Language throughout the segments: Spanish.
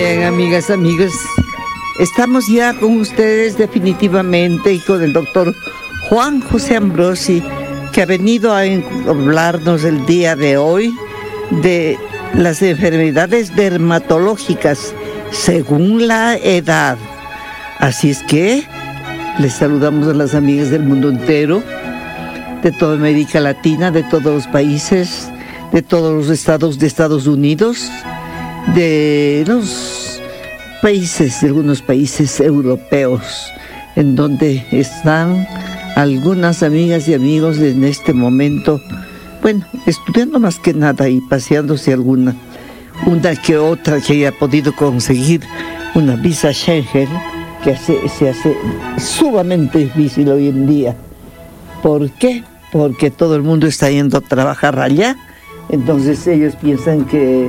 Bien, amigas, amigos, estamos ya con ustedes definitivamente y con el doctor Juan José Ambrosi, que ha venido a hablarnos el día de hoy de las enfermedades dermatológicas según la edad. Así es que les saludamos a las amigas del mundo entero, de toda América Latina, de todos los países, de todos los estados de Estados Unidos, de los países, de algunos países europeos, en donde están algunas amigas y amigos en este momento, bueno, estudiando más que nada y paseándose una que otra que haya podido conseguir una visa Schengen, que se hace sumamente difícil hoy en día. ¿Por qué? Porque todo el mundo está yendo a trabajar allá, entonces ellos piensan que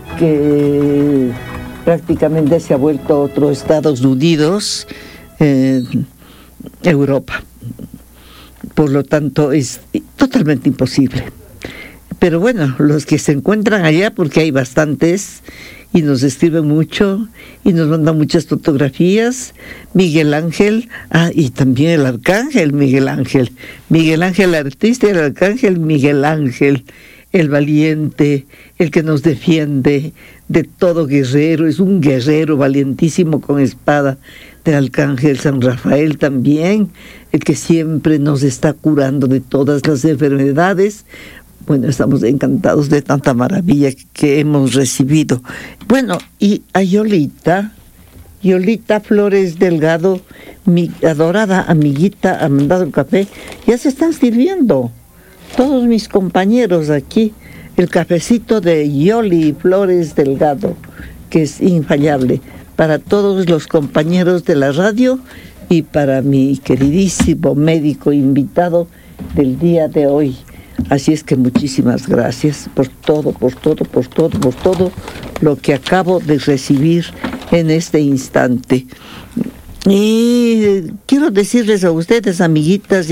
prácticamente se ha vuelto otro Estados Unidos, Europa. Por lo tanto, es totalmente imposible. Pero bueno, los que se encuentran allá, porque hay bastantes, y nos escriben mucho, y nos mandan muchas fotografías, Miguel Ángel, y también el arcángel Miguel Ángel el artista, y el arcángel Miguel Ángel, el valiente, el que nos defiende de todo guerrero, es un guerrero valientísimo con espada, del arcángel San Rafael también, el que siempre nos está curando de todas las enfermedades. Bueno, estamos encantados de tanta maravilla que hemos recibido. Bueno, y a Yolita Flores Delgado, mi adorada amiguita, ha mandado el café, ya se están sirviendo. Todos mis compañeros aquí, el cafecito de Yoli Flores Delgado, que es infallable, para todos los compañeros de la radio y para mi queridísimo médico invitado del día de hoy. Así es que muchísimas gracias por todo lo que acabo de recibir en este instante. Y quiero decirles a ustedes, amiguitas